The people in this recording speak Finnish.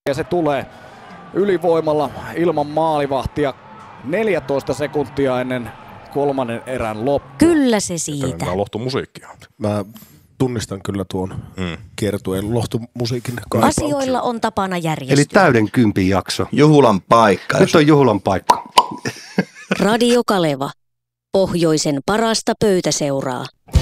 Ja se tulee ylivoimalla ilman maalivahtia 14 sekuntia ennen kolmannen erän loppu. Kyllä se siitä. Tämä on lohtumusiikkia. Mä tunnistan kyllä tuon kiertueen lohtumusiikin kaipauksen. Asioilla on tapana järjestyä. Eli täyden kympin jakso. Juhulan paikka. Nyt on juhulan paikka. Radio Kaleva. Pohjoisen parasta pöytäseuraa.